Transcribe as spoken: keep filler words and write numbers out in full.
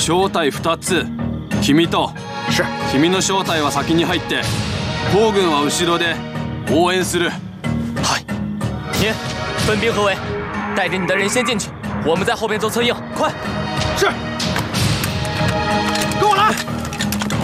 正体二つ。君と。 是。 君の正体は先に入って、后軍は後ろで応援する。 嗨，你分兵合围，带着你的人先进去，我们在后边做策应。快！ 是。